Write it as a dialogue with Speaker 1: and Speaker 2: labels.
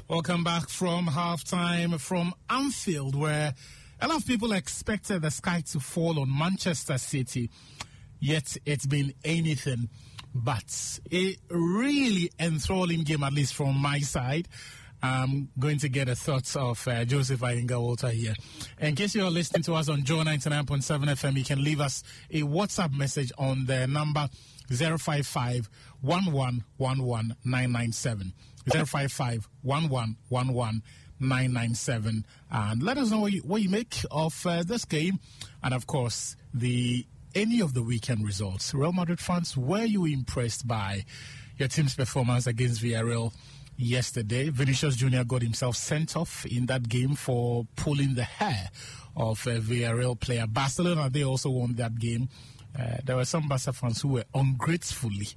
Speaker 1: Welcome back from halftime from Anfield, where a lot of people expected the sky to fall on Manchester City, yet it's been anything but a really enthralling game, at least from my side. I'm going to get the thoughts of Joseph Ayinga-Walter here. In case you're listening to us on Joe 99.7 FM, you can leave us a WhatsApp message on the number 055 1111 997. 055 1111 997, and let us know what you make of this game, and of course any of the weekend results. Real Madrid fans, were you impressed by your team's performance against Villarreal yesterday? Vinicius Jr. got himself sent off in that game for pulling the hair of a Villarreal player. Barcelona, they also won that game. There were some Barca fans who were ungratefully